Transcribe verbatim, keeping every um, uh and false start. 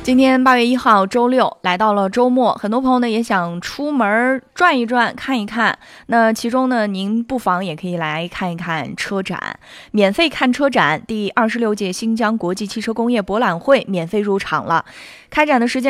今天八月一号周六，来到了周末，很多朋友呢也想出门转一转看一看，那其中呢您不妨也可以来看一看车展，免费看车展。第二十六届新疆国际汽车工业博览会免费入场了，开展的时间